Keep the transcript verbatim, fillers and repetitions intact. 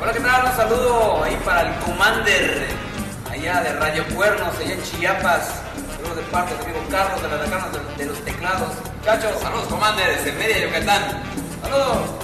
Hola, ¿qué tal? Un saludo ahí para el Commander, allá de Radio Cuernos, allá en Chiapas. Saludos de parte de mi amigo Carlos de la Lacana de, de los Teclados. Muchachos, Saludos, Commander, desde Mérida, Yucatán. saludos.